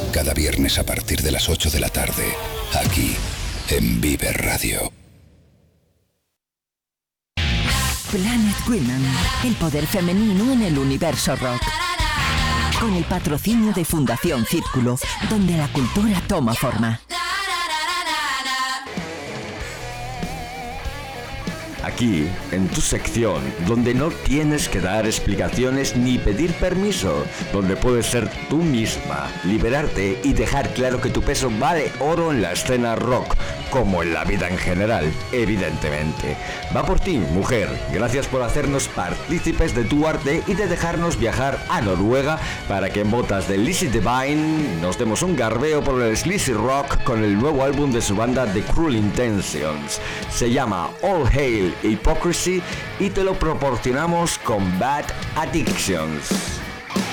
Cada viernes a partir de las 8 de la tarde, aquí en Vive Radio. Planet Women, el poder femenino en el universo rock. Con el patrocinio de Fundación Círculo, donde la cultura toma forma. Aquí, en tu sección, donde no tienes que dar explicaciones ni pedir permiso, donde puedes ser tú misma, liberarte y dejar claro que tu peso vale oro en la escena rock, como en la vida en general, evidentemente. Va por ti, mujer. Gracias por hacernos partícipes de tu arte y de dejarnos viajar a Noruega para que en botas de Lizzie Devine nos demos un garbeo por el sleazy rock con el nuevo álbum de su banda The Cruel Intentions. Se llama All Hail Hypocrisy y te lo proporcionamos con Bad Addictions.